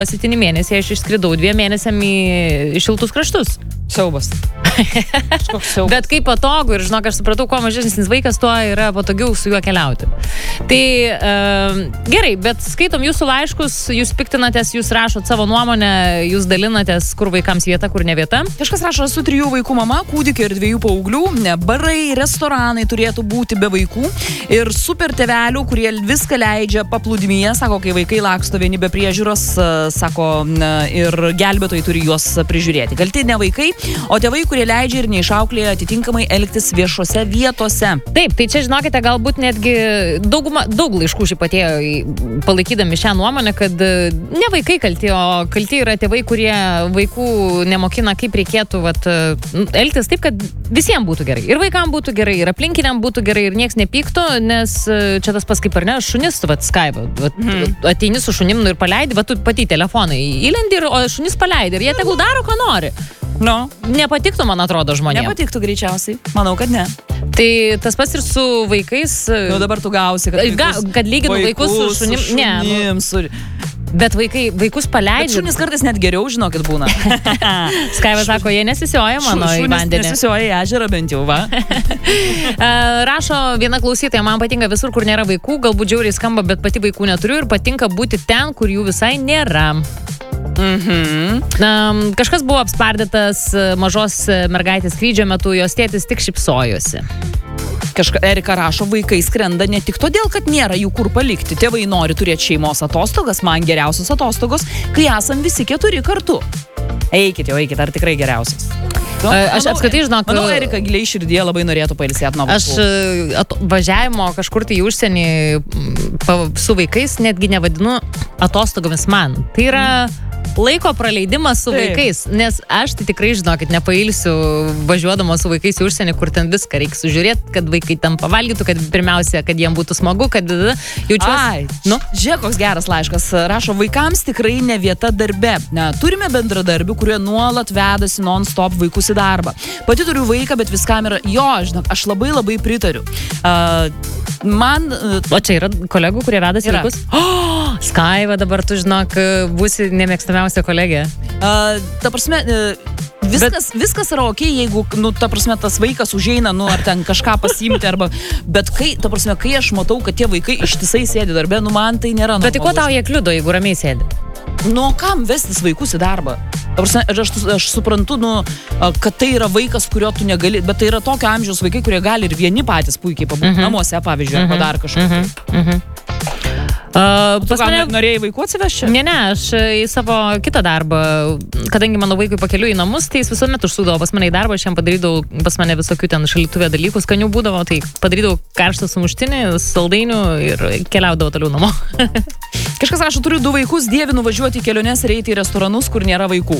paskutinį mėnesį aš išskridau 2 mėnesiam į šiltus kraštus. Siaubas. Bet kaip patogu ir žinok, aš supratau, kuo mažesnis vaikas, tuo yra patogiau su juo keliauti. Tai gerai, bet skaitom jūsų laiškus, jūs piktinatės, jūs rašot savo nuomonę, jūs dalinatės, kur vaikams vieta, kur ne vieta. Kažkas rašo, su 3 vaikų mama, kūdikio ir 2 paauglių, barai, restoranai turėtų būti be vaikų ir super tėvelių, kurie viską leidžia paplūdimyje, sako, kai vaikai laksto vieni be priežiūros, sako, ir gelbėtojai turi juos prižiūrėti. Kalti ne vaikai, o tėvai, kurie leidžia ir neišauklėja atitinkamai elgtis viešose vietose. Taip, tai čia žinokite, galbūt netgi daug laiškų šiaip atėjo palaikydami šią nuomonę, kad ne vaikai kalti, o kalti yra tėvai, kurie vaikų nemokina, kaip reikėtų elgtis taip, kad visiems būtų gerai. Ir vaikams būtų gerai, ir aplinkiniam būtų gerai, ir nieks nepyktų, nes čia tas pas kaip ar ne, šunis, Skype, ateini su šunim ir paleidi, tu pati telefonai įlendi, o šunis paleidi, ir jie tegul daro, ką nori. No. Nepatiktų, man atrodo, žmonėms. Nepatiktų greičiausiai. Manau, kad ne. Tai tas pats ir su vaikais. Jau dabar tu gausi, kad lyginu vaikus su šunim. Ne. Bet vaikus paleidžia. Bet šunis kartais net geriau, žinokit, būna. Skaiva sako, jie nesisioja mano į vandenį. Šunis nesisioja į ežerą bent jau, va. Rašo viena klausytoja, man patinka visur, kur nėra vaikų, galbūt žiauriai skamba, bet pati vaikų neturiu ir patinka būti ten, kur jų visai nėra. Kažkas buvo apspardytas mažos mergaitės skrydžio metu, jos tėtis tik šypsojosi. Erika rašo, vaikai skrenda ne tik todėl, kad nėra jų kur palikti. Tėvai nori turėti šeimos atostogas, man geriausios atostogos, kai esam visi 4 kartu. Eikit, ar tikrai geriausias. Aš apskritai žinok... Manau, Erika giliai širdie labai norėtų pailsėti nuo vaikų. Aš važiavimo kažkur tai į užsienį su vaikais netgi nevadinu atostogomis man. Tai yra laiko praleidimas su vaikais, nes aš tai tikrai, žinokit, nepailsiu važiuodama su vaikais į užsienį, kur ten viską reikia sužiūrėti, kad vaikai tam pavalgytų, kad pirmiausia, kad jiem būtų smagu, kad jaučiuosi... Žiūrėk, koks geras laiškas. Rašo, vaikams tikrai ne vieta darbe. Turime bendradarbių, kurie nuolat vedasi non-stop vaikus į darbą. Pati turiu vaiką, bet viskam yra... Žinok, aš labai pritariu. O čia yra kolegų, kurie vedasi vaikus? Skaiva, dabar tu, žinok, būsi nemėgstamiausia kolegė. Ta prasme, viskas yra okei, jeigu, ta prasme, tas vaikas užeina, ar ten kažką pasiimti, bet kai aš matau, kad tie vaikai ištisai sėdi darbe, man tai nėra normalu. Bet tai ko tau jie kliudo, jeigu ramiai sėdi? Kam vestis vaikus į darbą? Aš suprantu, kad tai yra vaikas, kurio tu negali, bet tai yra tokio amžiaus vaikai, kurie gali ir vieni patys puikiai pabūti namuose, pavyzdžiui, arba dar kažką. Pas mane norėjai vaikų atsivežti? Ne, aš į savo kitą darbą, kadangi mano vaikui pakeliu į namus, tai jis visuomet užsūdavo pas mane į darbą, aš jam padarydavau pas mane visokių ten šalituvė dalykų, skanių būdavo, tai padarydavau karštą sumuštinį, saldainių ir keliaudavo toliau namo. Kažkas rašo, turiu 2 vaikus, dievinu važiuoti į keliones ir eiti į restoranus, kur nėra vaikų.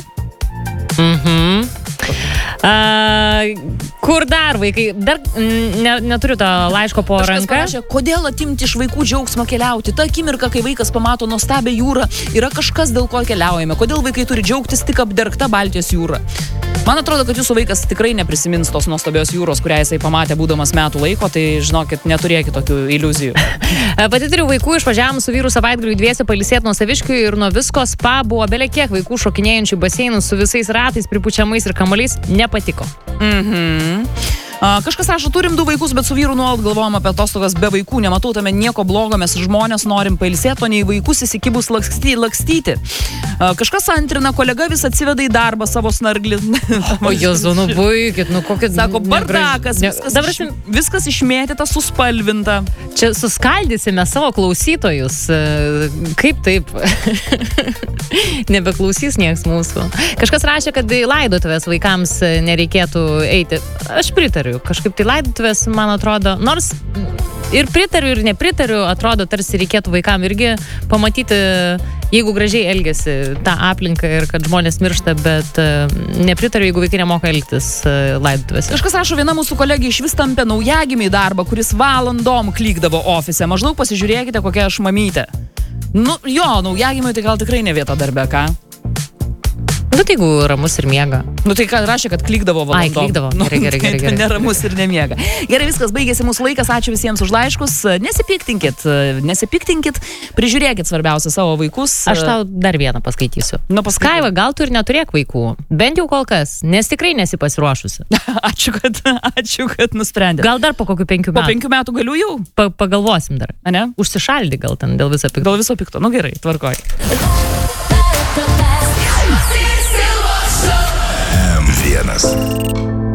Kur dar vaikai? Dar neturiu to laiško po ranką. Parašė, kodėl atimti iš vaikų džiaugsmą keliauti? Ta akimirka, kai vaikas pamato nuostabią jūrą, yra kažkas, dėl ko keliaujame. Kodėl vaikai turi džiaugtis tik apdergta Baltijos jūra? Man atrodo, kad jūsų vaikas tikrai neprisimins tos nuostabios jūros, kurią jisai pamatė būdamas metų laiko, tai žinokit, neturėkit tokių iliuzijų. Pati turiu vaikų, išvažiavom su vyru savaitgaliu dviese pailsėti nuo Saviškių ir nuo visko spa buvo bele kiek vaikų šokinėjančių baseinų su visais ratais, pripučiamais ir kamuoliais, nepatiko. Kažkas rašo, turim 2 vaikus, bet su vyru nuolat galvojam apie atostogas be vaikų, nematau tame nieko blogo, mes žmonės norim pailsėti, o ne į vaikus įsikibus lakstyti. Kažkas antrina, kolega vis atsiveda į darbą savo snarglį. O Jezu, buikit, kokit... Sako, bardakas, viskas išmėtyta, suspalvinta. Čia suskaldysime savo klausytojus. Kaip taip? Nebeklausys nieks mūsų. Kažkas rašė, kad į laidotuvės vaikams nereikėtų eiti. Aš pritariu. Kažkaip tai laidotuvės, man atrodo, nors ir pritariu, ir nepritariu, atrodo, tarsi reikėtų vaikam irgi pamatyti, jeigu gražiai elgiasi tą aplinką ir kad žmonės miršta, bet nepritariu, jeigu vaikai nemoka elgtis laidotuvėse. Kažkas rašo, viena mūsų kolegė iš vis tampė naujagimį į darbą, kuris valandom klykdavo ofise. Maždaug pasižiūrėkite, kokia aš mamytė. Naujagimiui tai gal tikrai ne vieta darbe, ką? Nu, tai jeigu ramus ir miega. Nu, tai ką rašė, kad klykdavo valandom. Ai, klykdavo. Gerai. Tai neramus ir nemiega. Gerai, viskas, baigėsi mūsų laikas. Ačiū visiems už laiškus. Nesipiktinkit. Prižiūrėkit svarbiausia savo vaikus. Aš tau dar vieną paskaitysiu. Nu, Skaiva, gal tu ir neturėk vaikų. Bent jau kol kas, nes tikrai nesi pasiruošusi. ačiū, kad nusprendė. Gal dar po kokių 5 metų. Po 5 metų galiu jau? Pagalvosim dar. A ne? Užsišaldi gal ten dėl viso pikto. Dėl viso pikto. Nu gerai, tvarkoj.